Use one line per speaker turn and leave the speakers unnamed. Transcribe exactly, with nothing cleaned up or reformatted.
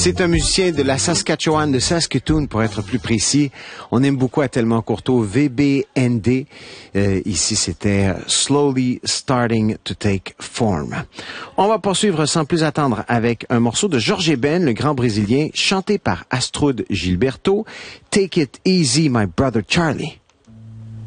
C'est un musicien de la Saskatchewan, de Saskatoon pour être plus précis. On aime beaucoup à Tellement Courteau, V B N D. Euh, ici, c'était Slowly Starting to Take Form. On va poursuivre sans plus attendre avec un morceau de Jorge Ben, le grand Brésilien, chanté par Astrud Gilberto. Take it easy, my brother Charlie.